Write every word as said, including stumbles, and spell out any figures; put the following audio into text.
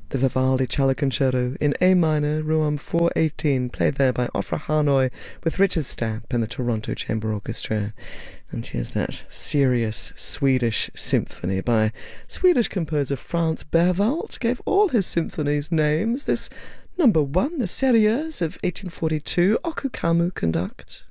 the Vivaldi Cello Concerto in A minor, Ruam four eighteen, played there by Ofra Hanoi with Richard Stapp and the Toronto Chamber Orchestra. And here's that serious Swedish symphony by Swedish composer Franz Berwald. Gave all his symphonies names. This number one, the Seriös of eighteen forty-two, Okukamu conduct.